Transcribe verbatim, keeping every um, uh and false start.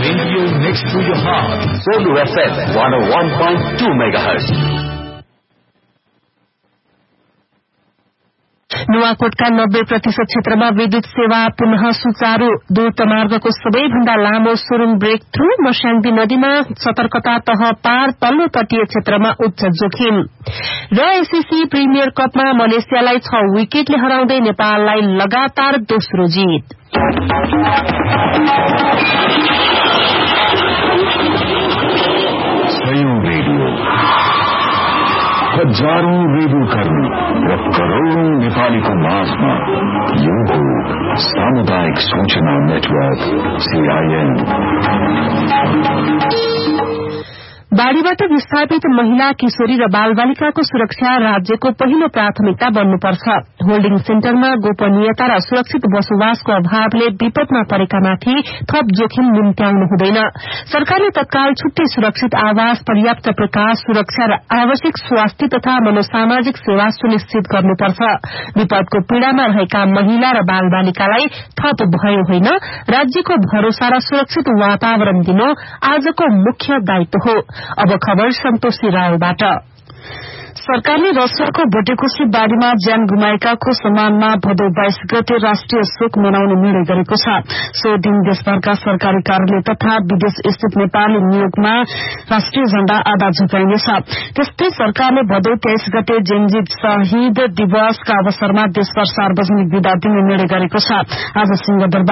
Radio next to your heart. Solu F M one oh one point two megahertz. नुवाकोटका नब्बे प्रतिशत क्षेत्रमा विद्युत सेवा पुनः सुचारू। दूत मार्गको सबैभन्दा लामो सुरुङ ब्रेक थ्रू। मस्याङदी नदीमा सतर्कता तह पार। तल्लो तटीय क्षेत्रमा उच्च जोखिम। र एसएससी प्रिमियर कपमा मलेसियालाई छ विकेटले हराउँदै नेपाललाई लगातार दोस्रो जीत। हजारौं रेडियो कर्मी र करोड़ौं नेपालीको माझमा यो हो सामुदायिक सूचना नेटवर्क सीआईएन। बाढ़ीबाट विस्थापित महिला किशोरी र बालबालिकाको सुरक्षा राज्यको पहिलो प्राथमिकता बन्नुपर्छ। होल्डिङ सेन्टरमा गोपनीयता र सुरक्षित बसोबासको अभावले विपदमा परेकामाथि थप जोखिम निम्त्याउनु हुँदैन। सरकारले तत्काल छुट्टै सुरक्षित आवास, पर्याप्त प्रकाश, सुरक्षा र आवश्यक स्वास्थ्य तथा मनोसामाजिक सेवा सुनिश्चित गर्नुपर्छ। विपदको पीड़ामा रहेका महिला र बालबालिकालाई थप भयो होइन, राज्यको भरोसा र सुरक्षित वातावरण दिन आजको मुख्य दायित्व हो। अब खबर सन्तोषी रावबाट। सरकारले रसुवाको भटेकोसी बाढ़ीमा ज्यान गुमाएकाको सम्मानमा भदौ बाइस गते राष्ट्रिय शोक मनाउने निर्णय गरेको छ। सो दिन देशभरका सरकारी कार्यालय तथा विदेश स्थित नेपाली नियोगमा राष्ट्रिय झण्डा आधा झुकाइनेछ। त्यस्तै सरकारले भदौ तेइस गते जेनजी शहीद दिवसका अवसरमा देशभर सार्वजनिक विदा दिने निर्णय गरेको छ। आज सिंहदरबार